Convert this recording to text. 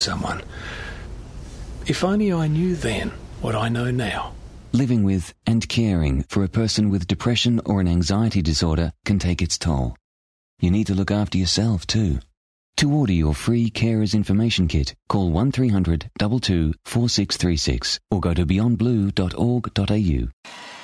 someone. If only I knew then what I know now. Living with and caring for a person with depression or an anxiety disorder can take its toll. You need to look after yourself too. To order your free Carers Information Kit, call 1300 22 4636 or go to beyondblue.org.au.